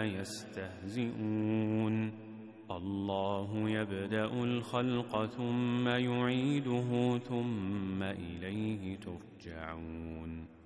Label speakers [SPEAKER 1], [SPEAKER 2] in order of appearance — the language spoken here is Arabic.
[SPEAKER 1] لا يستهزئون الله يبدأ الخلق ثم يعيده ثم إليه ترجعون